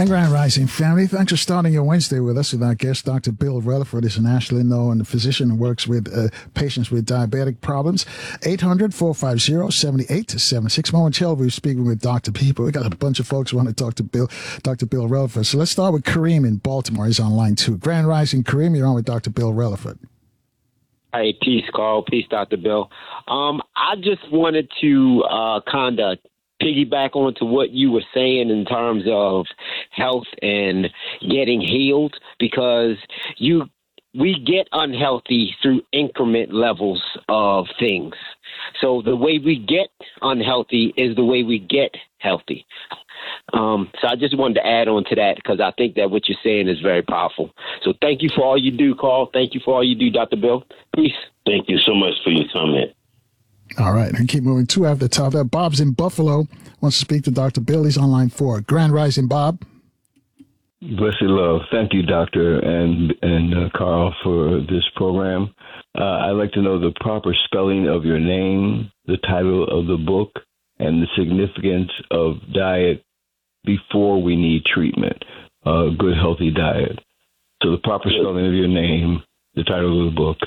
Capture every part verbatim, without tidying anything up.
And Grand Rising family, thanks for starting your Wednesday with us. With our guest, Doctor Bill Relaford, is an nationally known physician who works with uh, patients with diabetic problems. eight hundred, four five zero, seven eight seven six. Momentarily, we're speaking with Doctor People. We got a bunch of folks who want to talk to Bill, Doctor Bill Relaford. So let's start with Kareem in Baltimore. He's on line two. Grand Rising, Kareem, you're on with Doctor Bill Relaford. Hey, peace, Carl. Peace, Doctor Bill. Um, I just wanted to uh, kind of piggyback onto what you were saying in terms of health and getting healed, because you we get unhealthy through increment levels of things. So the way we get unhealthy is the way we get healthy. Um, so I just wanted to add on to that, because I think that what you're saying is very powerful. So thank you for all you do, Carl. Thank you for all you do, Doctor Bill. Peace. Thank you so much for your comment. All right, and keep moving. Two after the top there. Bob's in Buffalo. Wants to speak to Doctor Bill. He's on line four. Grand Rising, Bob. Blessed love. Thank you, Doctor and and uh, Carl, for this program. Uh, I'd like to know the proper spelling of your name, the title of the book, and the significance of diet before we need treatment, a uh, good, healthy diet. So the proper spelling of your name, the title of the book.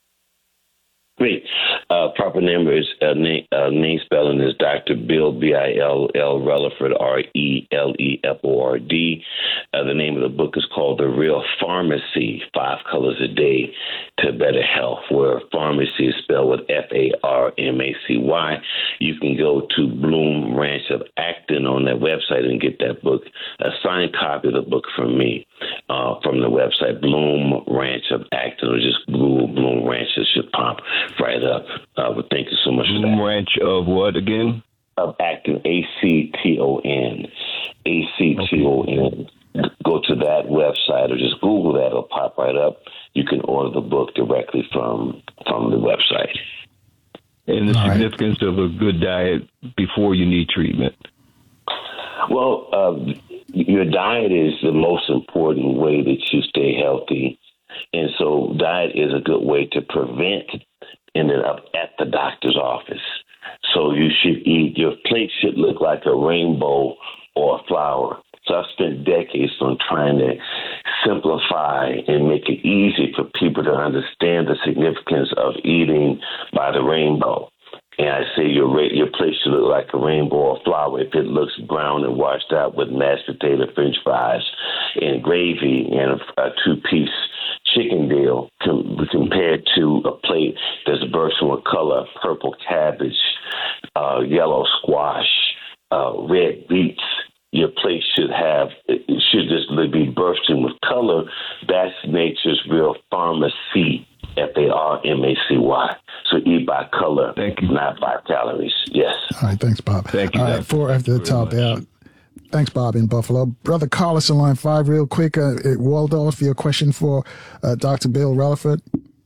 Great. Uh, proper name is uh, name, uh, name spelling is Doctor Bill, B I L L Relaford, R E L E F O R D. Uh, the name of the book is called The Real Pharmacy, Five Colors a Day to Better Health, where pharmacy is spelled with F A R M A C Y. You can go to Bloom Ranch of Acton on that website and get that book, a signed copy of the book from me uh, from the website, Bloom Ranch of Acton, or just Google Bloom Ranch. It should pop right up. Uh, but thank you so much for that. Bloom Ranch of what again? Of Acton, A C T O N. A C T O N. Okay. Go to that website or just Google that. It'll pop right up. You can order the book directly from, from the website. And the All significance right. of a good diet before you need treatment. Well, uh, your diet is the most important way that you stay healthy. And so diet is a good way to prevent ending up at the doctor's office. So you should eat, your plate should look like a rainbow or a flower. So I've spent decades on trying to simplify and make it easy for people to understand the significance of eating by the rainbow. And I say your your plate should look like a rainbow or flower if it looks brown and washed out with mashed potato, French fries, and gravy, and a, a two-piece chicken deal com- compared to a plate that's bursting with color, purple cabbage, uh, yellow squash, uh, red beets. Your plate should have, it should just be bursting with color. That's nature's real pharmacy, F A R M A C Y. So eat by color, Thank you. not by calories. Yes. All right, thanks, Bob. Thank you. All right, four after the top there. Thanks, Bob in Buffalo. Brother Carlos on line five, real quick. Uh, Waldorf, your question for uh, Doctor Bill Relaford.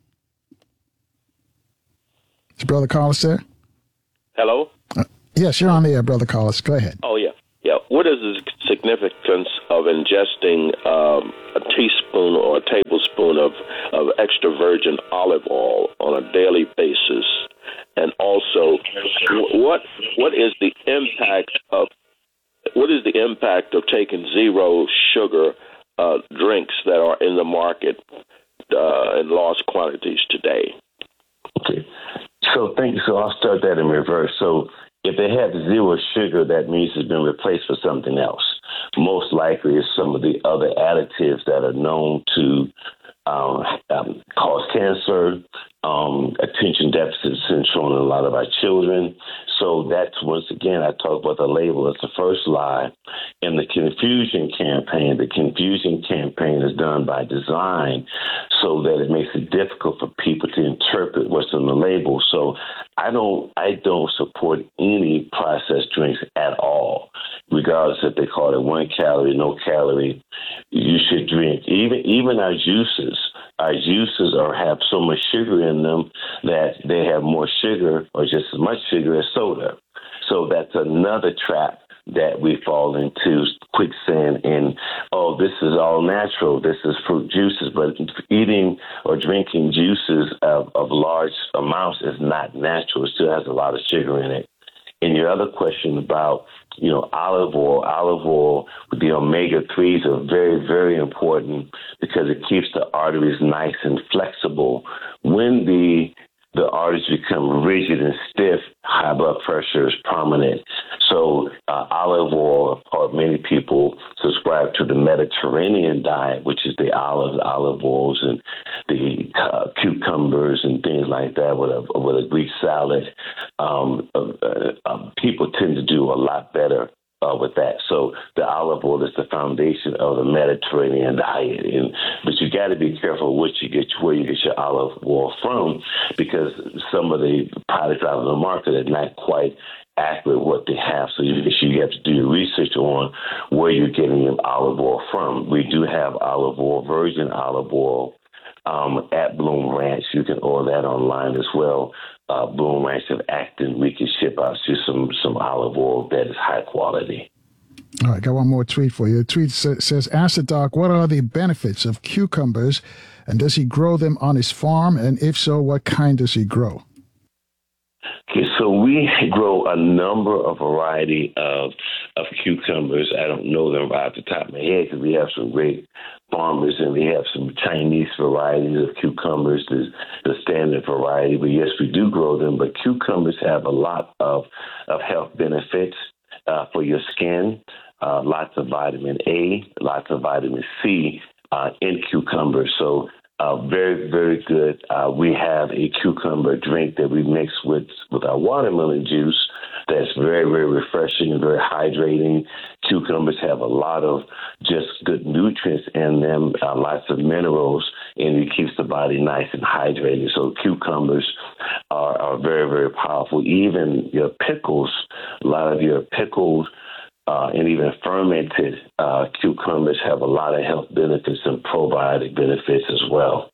Is Brother Carlos there? Hello? Uh, yes, you're on the air, Brother Carlos. Go ahead. Oh, yeah. Yeah. What is the significance of ingesting um, a teaspoon or a tablespoon of, of extra virgin olive oil on a daily basis? And also, what what is the impact of what is the impact of taking zero sugar uh, drinks that are in the market uh, in large quantities today? Okay. So thank you. So I'll start that in reverse. So if they have zero sugar, that means it's been replaced for something else. Most likely it's some of the other additives that are known to um, um, cause cancer, um, attention deficit syndrome in a lot of our children. So that's, once again, I talk about the label as the first lie. In the confusion campaign, the confusion campaign is done by design so that it makes it difficult for people to interpret what's on the label. So I don't I don't support any processed drinks at all, regardless if they call it one calorie, no calorie. You should drink. Even even our juices, our juices are have so much sugar in them that they have more sugar or just as much sugar as soda. So that's another trap that we fall into, quicksand, and, oh, this is all natural, this is fruit juices, but eating or drinking juices of, of large amounts is not natural. It still has a lot of sugar in it. And your other question about you know, olive oil, olive oil with the omega threes are very, very important because it keeps the arteries nice and flexible. When the the arteries become rigid and stiff, high blood pressure is prominent. So uh, olive oil, or many people subscribe to the Mediterranean diet, which is the olives, olive oils, and the uh, cucumbers and things like that with a, with a Greek salad. Um, uh, uh, people tend to do a lot better Uh, with that. So the olive oil is the foundation of the Mediterranean diet. And but you got to be careful what you get, where you get your olive oil from, because some of the products out on the market are not quite accurate what they have. So you, you have to do your research on where you're getting your olive oil from. We do have olive oil, virgin olive oil, um, at Bloom Ranch. You can order that online as well. Uh, Bloom Ranch of Acton, we can ship out you some, some olive oil that is high quality. All right, got one more tweet for you. The tweet sa- says, ask the doc, what are the benefits of cucumbers, and does he grow them on his farm? And if so, what kind does he grow? Okay, so we grow a number of variety of of cucumbers. I don't know them right off the top of my head because we have some great farmers and we have some Chinese varieties of cucumbers, the, the standard variety. But yes, we do grow them. But cucumbers have a lot of, of health benefits uh, for your skin, uh, lots of vitamin A, lots of vitamin C uh, in cucumbers. So Uh, very, very good. Uh, we have a cucumber drink that we mix with, with our watermelon juice that's very, very refreshing and very hydrating. Cucumbers have a lot of just good nutrients in them, uh, lots of minerals, and it keeps the body nice and hydrated. So cucumbers are, are very, very powerful. Even your pickles, a lot of your pickles, Uh, and even fermented uh, cucumbers have a lot of health benefits and probiotic benefits as well.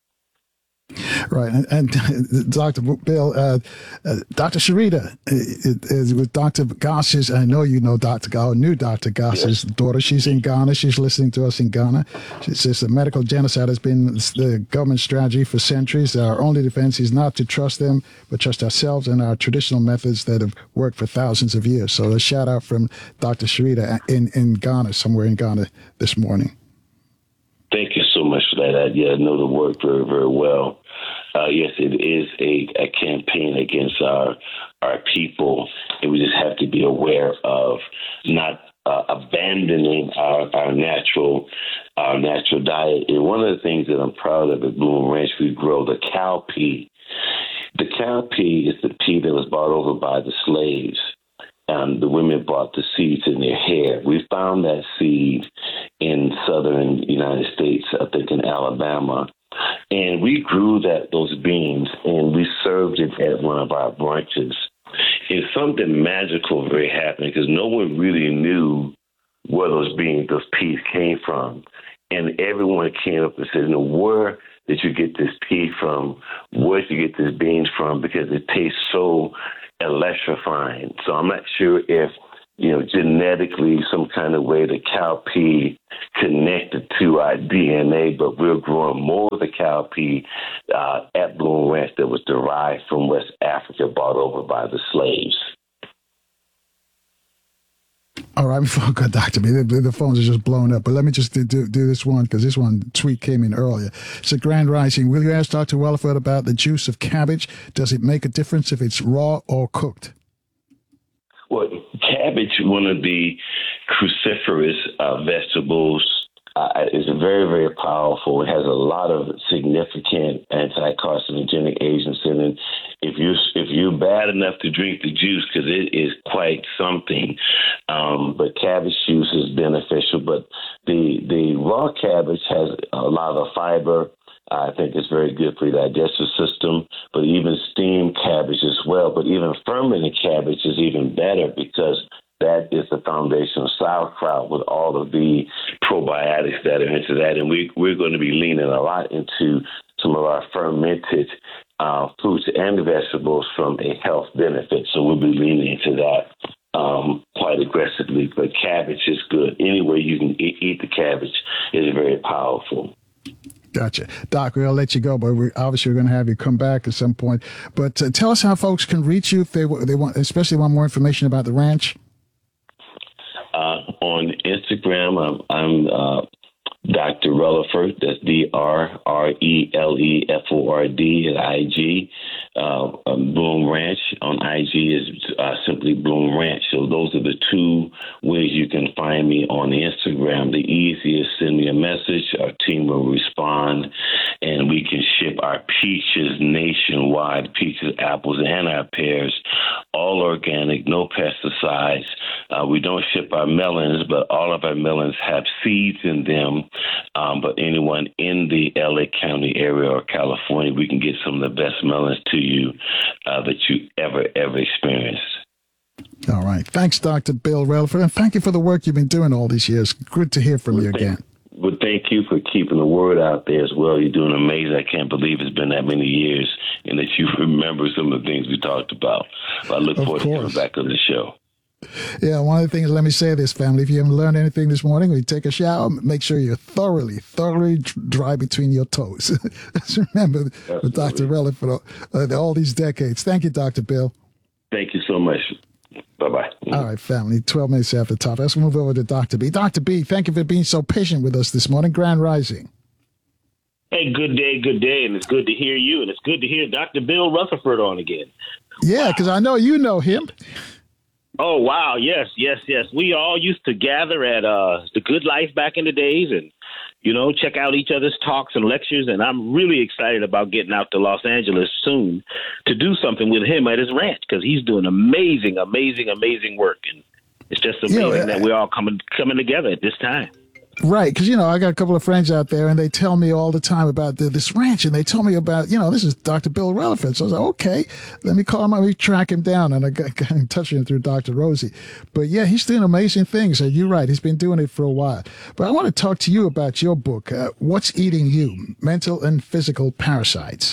Right. And, and Doctor Bill, uh, uh, Doctor Sharita is with Doctor Goss's. I know you know Doctor Goss, knew Doctor Goss's yes. daughter. She's in Ghana. She's listening to us in Ghana. She says the medical genocide has been the government strategy for centuries. Our only defense is not to trust them, but trust ourselves and our traditional methods that have worked for thousands of years. So a shout out from Doctor Sharita in, in Ghana, somewhere in Ghana this morning. Thank you so much for that. I, yeah, I know the work very, very well. Uh, yes, it is a, a campaign against our our people, and we just have to be aware of not uh, abandoning our, our natural our natural diet. And one of the things that I'm proud of at Bloom Ranch, we grow the cow pea. The cow pea is the pea that was brought over by the slaves. Um, the women bought the seeds in their hair. We found that seed in southern United States, I think in Alabama, and we grew that those beans and we served it at one of our brunches. And something magical very happened because no one really knew where those beans, those peas came from, and everyone came up and said, "You know, where did you get this pea from? Where did you get this beans from? Because it tastes so electrifying." So I'm not sure if, you know, genetically some kind of way the cow pea connected to our D N A, but we're growing more of the cow pea uh, at Bloom Ranch that was derived from West Africa, brought over by the slaves. All right, before I go, Doctor B, the, the phones are just blown up, but let me just do, do, do this one because this one tweet came in earlier. It's a Grand Rising. Will you ask Doctor Welliford about the juice of cabbage? Does it make a difference if it's raw or cooked? Well, cabbage, one of the cruciferous uh, vegetables, uh, is very, very powerful. It has a lot of significant anti-carcinogenic agents in it. If you if you're bad enough to drink the juice, because it is quite something, um, but cabbage juice is beneficial. But the the raw cabbage has a lot of fiber. I think it's very good for your digestive system, but even steamed cabbage as well. But even fermented cabbage is even better because that is the foundation of sauerkraut with all of the probiotics that are into that. And we, we're going to be leaning a lot into some of our fermented uh, fruits and vegetables from a health benefit. So we'll be leaning into that um, quite aggressively. But cabbage is good. Any way you can eat, eat the cabbage is very powerful. Gotcha. Doc, we'll let you go, but we're obviously we're going to have you come back at some point. But uh, tell us how folks can reach you if they, they want, especially want more information about the ranch. on Instagram, I'm, I'm uh, Doctor Relaford. That's D R R E L E F O R D at I G. Uh, um, Bloom Ranch on I G is uh, simply Bloom Ranch. So those are the two ways you can find me on Instagram. The easiest, send me a message. Our team will respond, and we can ship our peaches nationwide, peaches, apples, and our pears, all organic, no pesticides. Uh, we don't ship our melons, but all of our melons have seeds in them. Um, but anyone in the L A County area or California, we can get some of the best melons to you uh, that you ever, ever experienced. All right. Thanks, Doctor Bill Relaford, and thank you for the work you've been doing all these years. Good to hear from well, you thank, again. Well, thank you for keeping the word out there as well. You're doing amazing. I can't believe it's been that many years and that you remember some of the things we talked about. But I look Of forward course. to coming back on the show. Yeah, one of the things, let me say this, family. If you haven't learned anything this morning, when you take a shower, make sure you're thoroughly, thoroughly dry between your toes. Just remember Absolutely. with Doctor Relaford uh, all these decades. Thank you, Doctor Bill. Thank you so much. Bye-bye. All right, family, twelve minutes after the top. Let's move over to Doctor B. Doctor B, thank you for being so patient with us this morning. Grand Rising. Hey, good day, good day, and it's good to hear you, and it's good to hear Doctor Bill Rutherford on again. Yeah, because I know you know him. Oh, wow, yes, yes, yes. We all used to gather at uh, The Good Life back in the days and, you know, check out each other's talks and lectures, and I'm really excited about getting out to Los Angeles soon to do something with him at his ranch because he's doing amazing, amazing, amazing work, and it's just amazing Yeah, uh, that we're all coming coming together at this time. Right, because, you know, I got a couple of friends out there, and they tell me all the time about the, this ranch, and they tell me about, you know, this is Doctor Bill Relaford. So I was like, okay, let me call him, let me track him down, and I got, got in touch with him through Doctor Rosie. But, yeah, he's doing amazing things, and you're right, he's been doing it for a while. But I want to talk to you about your book, uh, What's Eating You? Mental and Physical Parasites.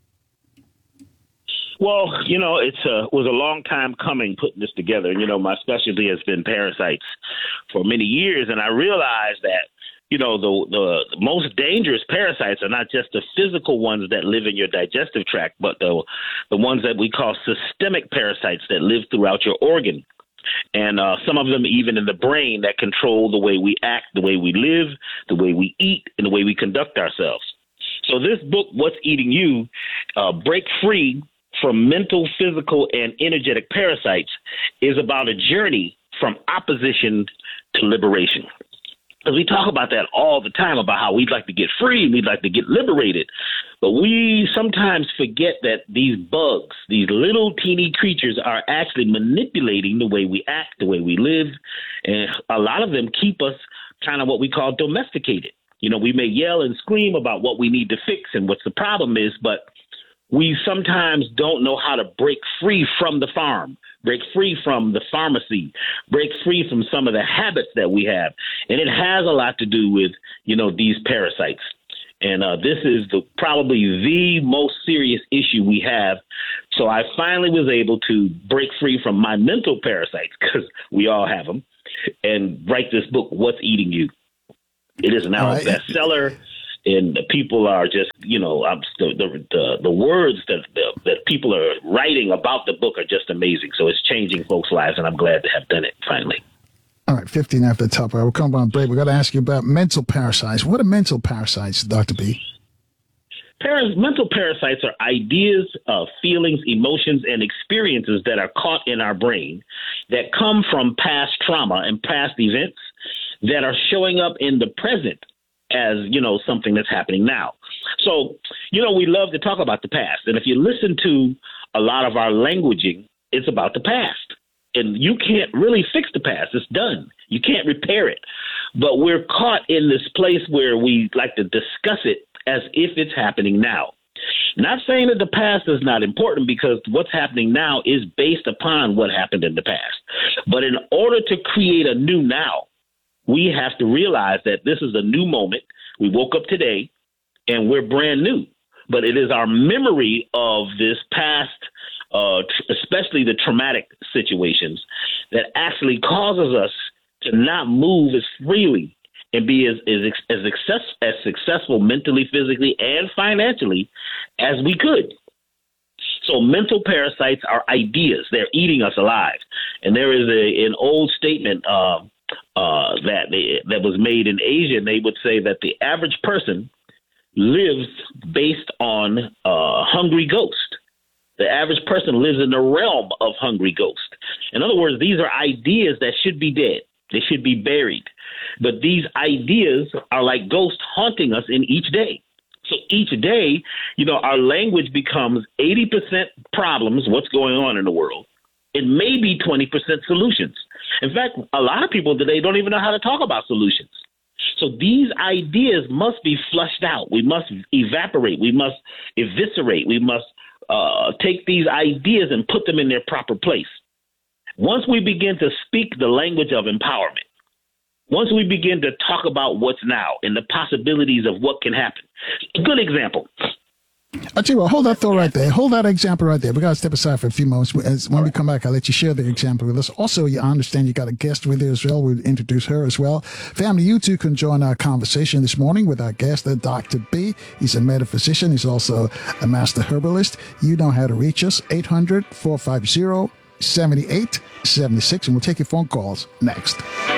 Well, you know, it's a, was a long time coming putting this together. And, you know, my specialty has been parasites for many years. And I realized that, you know, the, the the most dangerous parasites are not just the physical ones that live in your digestive tract, but the the ones that we call systemic parasites that live throughout your organ. And uh, some of them even in the brain that control the way we act, the way we live, the way we eat, and the way we conduct ourselves. So this book, What's Eating You? Uh, Break Free from Mental, Physical, and Energetic Parasites is about a journey from opposition to liberation. Because we talk about that all the time, about how we'd like to get free and we'd like to get liberated. But we sometimes forget that these bugs, these little teeny creatures, are actually manipulating the way we act, the way we live. And a lot of them keep us kind of what we call domesticated. You know, we may yell and scream about what we need to fix and what the problem is, but we sometimes don't know how to break free from the farm, break free from the pharmacy, break free from some of the habits that we have. And it has a lot to do with, you know, these parasites. And uh, this is the probably the most serious issue we have. So I finally was able to break free from my mental parasites, because we all have them, and write this book, What's Eating You? It is now right. a bestseller. And the people are just, you know, um, the, the the the words that the, that people are writing about the book are just amazing. So it's changing folks' lives, and I'm glad to have done it finally. All right, fifteen after the top. We'll come on break. We've got to ask you about mental parasites. What are mental parasites, Doctor B? Paras- mental parasites are ideas, uh, feelings, emotions, and experiences that are caught in our brain that come from past trauma and past events that are showing up in the present as, you know, something that's happening now. So, you know, we love to talk about the past. And if you listen to a lot of our languaging, it's about the past. And you can't really fix the past. It's done. You can't repair it. But we're caught in this place where we like to discuss it as if it's happening now. Not saying that the past is not important, because what's happening now is based upon what happened in the past. But in order to create a new now, we have to realize that this is a new moment. We woke up today and we're brand new. But it is our memory of this past, uh, tr- especially the traumatic situations, that actually causes us to not move as freely and be as as as, success, as successful mentally, physically, and financially as we could. So mental parasites are ideas. They're eating us alive. And there is a an old statement, uh, uh, that they, that was made in Asia, and they would say that the average person lives based on uh, hungry ghost. The average person lives in the realm of hungry ghost. In other words, these are ideas that should be dead. They should be buried. But these ideas are like ghosts haunting us in each day. So each day, you know, our language becomes eighty percent problems, what's going on in the world, and maybe twenty percent solutions. In fact, a lot of people today don't even know how to talk about solutions. So these ideas must be flushed out. We must evaporate. We must eviscerate. We must uh, take these ideas and put them in their proper place. Once we begin to speak the language of empowerment, once we begin to talk about what's now and the possibilities of what can happen. A good example. I tell you what, hold that thought right there. Hold that example right there. We got to step aside for a few moments. As, when we come back, I'll let you share the example with us. Also, you understand you got a guest with you as well. We'll introduce her as well. Family, you too can join our conversation this morning with our guest, Doctor B. He's a metaphysician. He's also a master herbalist. You know how to reach us, eight hundred, four five zero, seven eight seven six, and we'll take your phone calls next.